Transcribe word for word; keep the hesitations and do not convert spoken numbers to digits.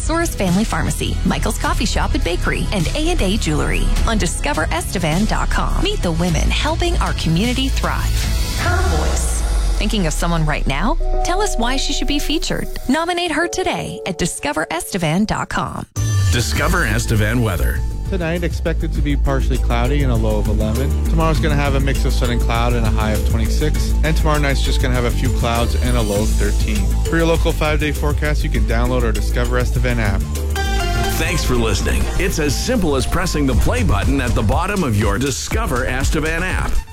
Allosaurus Family Pharmacy, Michael's Coffee Shop and Bakery, and A and A Jewelry on discover estevan dot com. Meet the women helping our community thrive. Her voice. Thinking of someone right now? Tell us why she should be featured. Nominate her today at discover estevan dot com. Discover Estevan weather. Tonight, expected to be partially cloudy and a low of eleven. Tomorrow's going to have a mix of sun and cloud and a high of twenty-six. And tomorrow night's just going to have a few clouds and a low of thirteen. For your local five-day forecast, you can download our Discover Estevan app. Thanks for listening. It's as simple as pressing the play button at the bottom of your Discover Estevan app.